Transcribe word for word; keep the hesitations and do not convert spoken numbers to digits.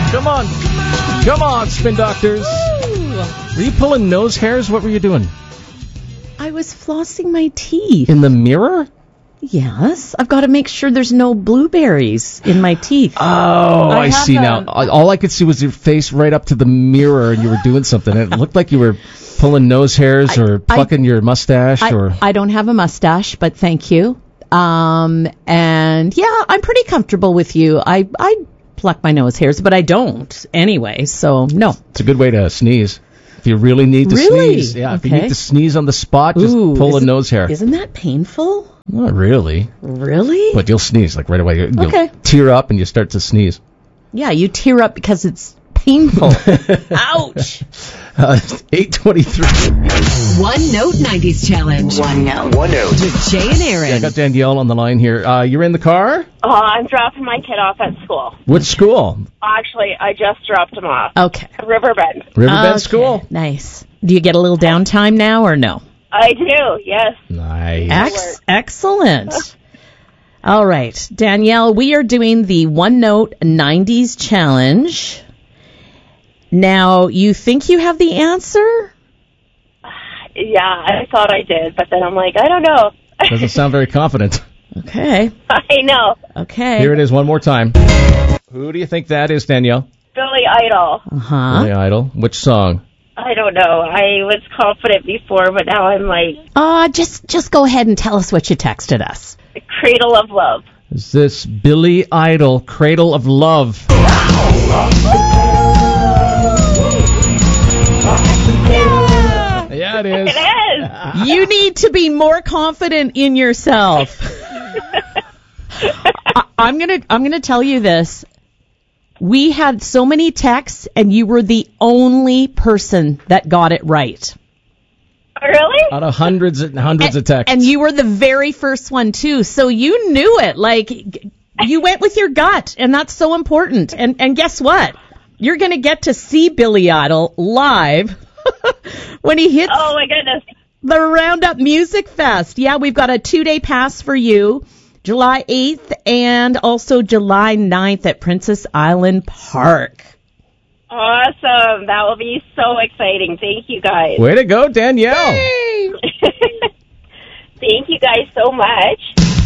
Come on. Come on, Spin Doctors. Were you pulling nose hairs? What were you doing? I was flossing my teeth. In the mirror? Yes. I've got to make sure there's no blueberries in my teeth. Oh, I, I see a... now. All I could see was your face right up to the mirror, and you were doing something. It looked like you were pulling nose hairs I, or plucking I, your mustache. I, or I don't have a mustache, but thank you. Um, and, yeah, I'm pretty comfortable with you. I, I pluck my nose hairs, but I don't anyway, so no. It's a good way to sneeze. If you really need to really? sneeze. Yeah, okay. if you need to sneeze on the spot, just Ooh, pull a nose hair. Isn't that painful? Not really. Really? But you'll sneeze, like right away. You'll okay. tear up and you start to sneeze. Yeah, you tear up because it's painful. Ouch. Uh, eight twenty-three. One Note nineties Challenge. One Note. One Note. With Jay and Aaron. Yeah, I got Danielle on the line here. Uh, you're in the car? Uh, I'm dropping my kid off at school. Which school? Actually, I just dropped him off. Okay. Riverbend. Riverbend okay. School. Nice. Do you get a little downtime now or no? I do, yes. Nice. Ex- excellent. All right. Danielle, we are doing the One Note nineties Challenge. Now, you think you have the answer? Yeah, I thought I did, but then I'm like, I don't know. Doesn't sound very confident. Okay. I know. Okay. Here it is one more time. Who do you think that is, Danielle? Billy Idol. Uh-huh. Billy Idol. Which song? I don't know. I was confident before, but now I'm like... Uh, just, just go ahead and tell us what you texted us. Cradle of Love. Is this Billy Idol, Cradle of Love? Yeah, yeah it is. It is. You need to be more confident in yourself. I, I'm gonna, I'm gonna tell you this. We had so many texts, and you were the only person that got it right. Really? Out of hundreds and hundreds and, of texts. And you were the very first one, too. So you knew it. Like, you went with your gut, and that's so important. And and guess what? You're going to get to see Billy Idol live when he hits oh my goodness. the Roundup Music Fest. Yeah, we've got a two-day pass for you. July eighth and also July ninth at Princess Island Park. Awesome. That will be so exciting. Thank you, guys. Way to go, Danielle. Yay! Thank you guys so much.